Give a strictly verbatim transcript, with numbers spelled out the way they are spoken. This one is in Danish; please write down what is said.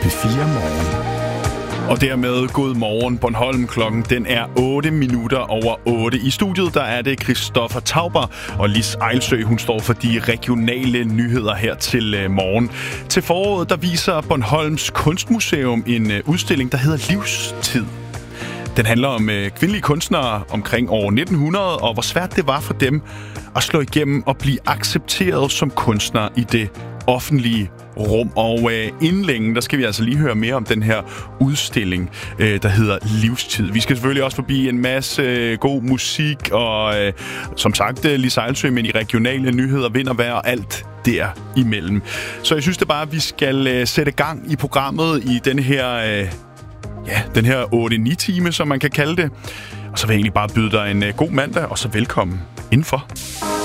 P fire Morgen. Og dermed god morgen Bornholm. Klokken den er otte minutter over otte. I studiet der er det Christoffer Tauber og Lis Ejlsø. Hun står for de regionale nyheder her til morgen. Til foråret der viser Bornholms Kunstmuseum en udstilling, der hedder Livstid. Den handler om kvindelige kunstnere omkring år nitten hundrede, og hvor svært det var for dem at slå igennem og blive accepteret som kunstnere i det offentlige rum. Og øh, inden længe, der skal vi altså lige høre mere om den her udstilling, øh, der hedder Livstid. Vi skal selvfølgelig også forbi en masse øh, god musik, og øh, som sagt, øh, Lis Ejlsø, men i regionale nyheder, vind og vejr og alt derimellem. Så jeg synes det bare, at vi skal øh, sætte gang i programmet i den her, øh, ja, den her otte ni time, som man kan kalde det. Og så vil jeg egentlig bare byde dig en øh, god mandag, og så velkommen indenfor.